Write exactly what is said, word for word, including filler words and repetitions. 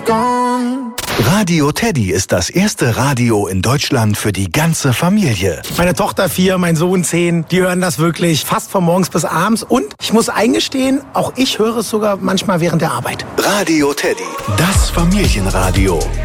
Radio Teddy ist das erste Radio in Deutschland für die ganze Familie. Meine Tochter vier, mein Sohn zehn, die hören das wirklich fast von morgens bis abends. Und ich muss eingestehen, auch ich höre es sogar manchmal während der Arbeit. Radio Teddy, das Familienradio.